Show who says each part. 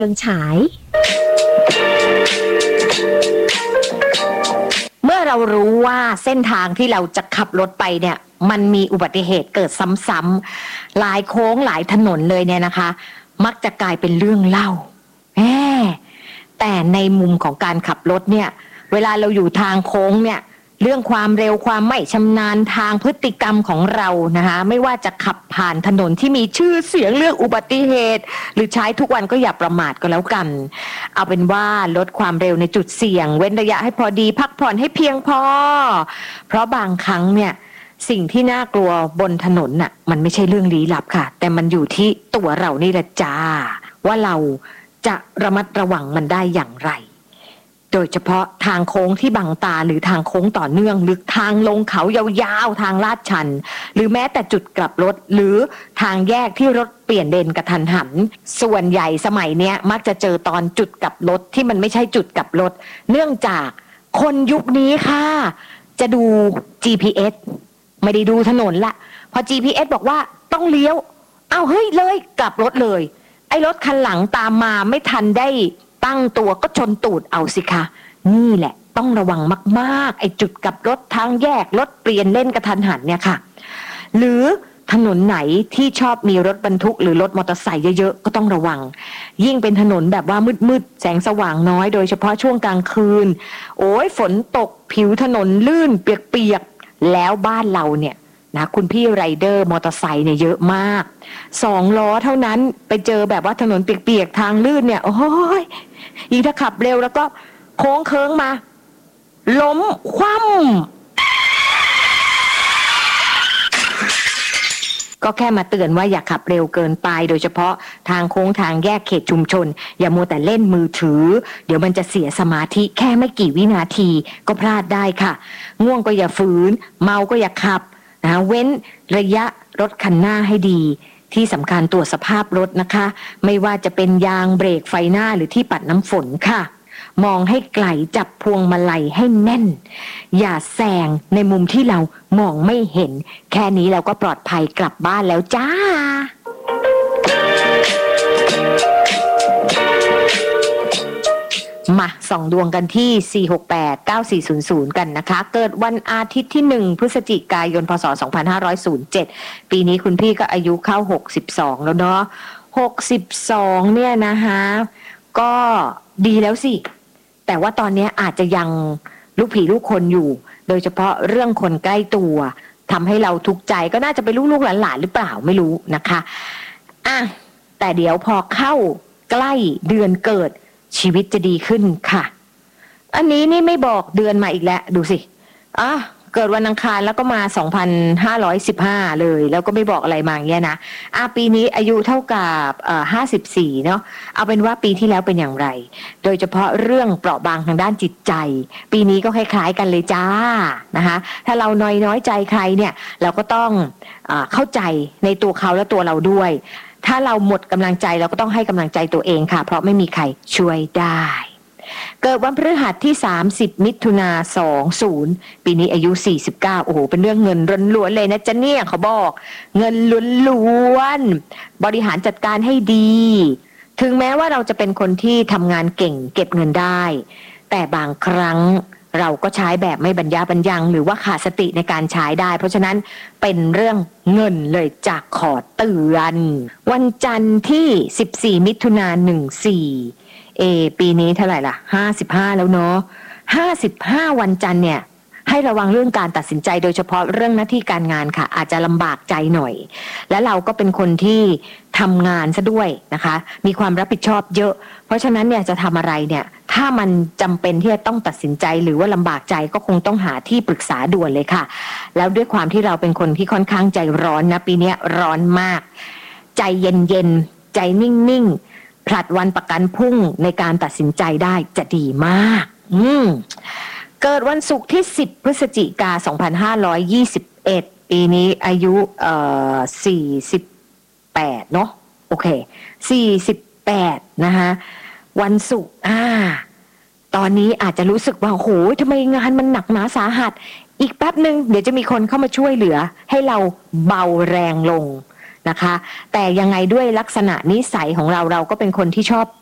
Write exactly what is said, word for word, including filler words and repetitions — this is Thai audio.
Speaker 1: เมืองฉายเมื่อเรารู้ว่าเส้นทางที่เราจะขับรถไปเนี่ยมันมีอุบัติเหตุเกิดซ้ำๆหลายโค้งหลายถนนเลยเนี่ยนะคะมักจะกลายเป็นเรื่องเล่าแหมแต่ในมุมของการขับรถเนี่ยเวลาเราอยู่ทางโค้งเนี่ยเรื่องความเร็วความไม่ชำนาญทางพฤติกรรมของเรานะคะไม่ว่าจะขับผ่านถนนที่มีชื่อเสียงเรื่องอุบัติเหตุหรือใช้ทุกวันก็อย่าประมาทก็แล้วกันเอาเป็นว่าลดความเร็วในจุดเสี่ยงเว้นระยะให้พอดีพักผ่อนให้เพียงพอเพราะบางครั้งเนี่ยสิ่งที่น่ากลัวบนถนนน่ะมันไม่ใช่เรื่องลี้ลับค่ะแต่มันอยู่ที่ตัวเรานี่แหละจ้าว่าเราจะระมัดระวังมันได้อย่างไรโดยเฉพาะทางโค้งที่บังตาหรือทางโค้งต่อเนื่องหรือทางลงเขายาวๆทางลาดชันหรือแม้แต่จุดกลับรถหรือทางแยกที่รถเปลี่ยนเลนกระทันหันส่วนใหญ่สมัยเนี้ยมักจะเจอตอนจุดกลับรถที่มันไม่ใช่จุดกลับรถเนื่องจากคนยุคนี้ค่ะจะดู จี พี เอส ไม่ได้ดูถนนละพอ จี พี เอส บอกว่าต้องเลี้ยวเอาเฮ้ยเลยกลับรถเลยไอ้รถคันหลังตามมาไม่ทันได้ตั้งตัวก็ชนตูดเอาสิคะนี่แหละต้องระวังมากๆไอ้จุดกลับรถทางแยกรถเปลี่ยนเล่นกระทันหันเนี่ยค่ะหรือถนนไหนที่ชอบมีรถบรรทุกหรือรถมอเตอร์ไซค์เยอะๆก็ต้องระวังยิ่งเป็นถนนแบบว่ามืดๆแสงสว่างน้อยโดยเฉพาะช่วงกลางคืนโอ้ยฝนตกผิวถนนลื่นเปียกๆแล้วบ้านเราเนี่ยนะคุณพี่ไรเดอร์มอเตอร์ไซค์เนี่ยเยอะมากสองล้อเท่านั้นไปเจอแบบว่าถนนเปียกๆทางลื่นเนี่ยโอ้ยอีกถ้าขับเร็วแล้วก็โค้งเคิ้งมาล้มคว่ำก็แค่มาเตือนว่าอย่าขับเร็วเกินไปโดยเฉพาะทางโค้งทางแยกเขตชุมชนอย่ามัวแต่เล่นมือถือเดี๋ยวมันจะเสียสมาธิแค่ไม่กี่วินาทีก็พลาดได้ค่ะง่วงก็อย่าฝืนเมาก็อย่าขับนะเว้นระยะรถคันหน้าให้ดีที่สำคัญตรวจสภาพรถนะคะไม่ว่าจะเป็นยางเบรกไฟหน้าหรือที่ปัดน้ำฝนค่ะมองให้ไกลจับพวงมาลัยให้แน่นอย่าแซงในมุมที่เรามองไม่เห็นแค่นี้เราก็ปลอดภัยกลับบ้านแล้วจ้ามาส่องดวงกันที่สี่ หก แปด เก้า สี่ ศูนย์ ศูนย์กันนะคะเกิดวันอาทิตย์ที่หนึ่งพฤศจิกายนพ.ศ. สองพันห้าร้อยเจ็ดปีนี้คุณพี่ก็อายุเข้าหกสิบสองแล้วเนาะหกสิบสองเนี่ยนะคะก็ดีแล้วสิแต่ว่าตอนนี้อาจจะยังลูกผีลูกคนอยู่โดยเฉพาะเรื่องคนใกล้ตัวทำให้เราทุกข์ใจก็น่าจะเป็นลูกๆหลานๆหรือเปล่าไม่รู้นะคะอ่ะแต่เดี๋ยวพอเข้าใกล้เดือนเกิดชีวิตจะดีขึ้นค่ะอันนี้นี่ไม่บอกเดือนมาอีกแล้วดูสิอ่ะเกิดวันอังคารแล้วก็มาสองพันห้าร้อยสิบห้าเลยแล้วก็ไม่บอกอะไรมาอย่างเงี้ยนะอ่ะปีนี้อายุเท่ากับเอ่อห้าสิบสี่เนาะเอาเป็นว่าปีที่แล้วเป็นอย่างไรโดยเฉพาะเรื่องเปราะบางทางด้านจิตใจปีนี้ก็คล้ายๆกันเลยจ้านะคะถ้าเราน้อยน้อยใจใครเนี่ยเราก็ต้องอ่าเข้าใจในตัวเขาและตัวเราด้วยถ้าเราหมดกำลังใจเราก็ต้องให้กำลังใจตัวเองค่ะเพราะไม่มีใครช่วยได้เกิดวันพฤหัสที่สามสิบมิถุนาสองสิบปีนี้อายุสี่สิบเก้าโอ้โหเป็นเรื่องเงินล้วนๆเลยนะจ๊ะเนี่ยเขาบอกเงินล้วนๆบริหารจัดการให้ดีถึงแม้ว่าเราจะเป็นคนที่ทำงานเก่งเก็บเงินได้แต่บางครั้งเราก็ใช้แบบไม่บรรยาบรรยังหรือว่าขาดสติในการใช้ได้เพราะฉะนั้นเป็นเรื่องเงินเลยจากขอเตือนวันจันทร์ที่สิบสี่มิถุนายนสิบสี่เอปีนี้เท่าไหร่ล่ะห้าสิบห้าแล้วเนาะห้าสิบห้าวันจันทร์เนี่ยให้ระวังเรื่องการตัดสินใจโดยเฉพาะเรื่องหน้าที่การงานค่ะอาจจะลำบากใจหน่อยและเราก็เป็นคนที่ทำงานซะด้วยนะคะมีความรับผิดชอบเยอะเพราะฉะนั้นเนี่ยจะทำอะไรเนี่ยถ้ามันจำเป็นที่จะต้องตัดสินใจหรือว่าลำบากใจก็คงต้องหาที่ปรึกษาด่วนเลยค่ะแล้วด้วยความที่เราเป็นคนที่ค่อนข้างใจร้อนนะปีนี้ร้อนมากใจเย็นๆใจนิ่งๆผลัดวันประกันพรุ่งในการตัดสินใจได้จะดีมากอืมเกิดวันศุกร์ที่สิบพฤศจิกายนสองพันห้าร้อยยี่สิบเอ็ดปีนี้อายุเอ่อสี่สิบแปดเนาะโอเคสี่สิบแปดนะคะวันศุกร์อ่าตอนนี้อาจจะรู้สึกว่าโหทำไมงานมันหนักหนาสาหัสอีกแป๊บนึงเดี๋ยวจะมีคนเข้ามาช่วยเหลือให้เราเบาแรงลงนะคะแต่ยังไงด้วยลักษณะนิสัยของเราเราก็เป็นคนที่ชอบ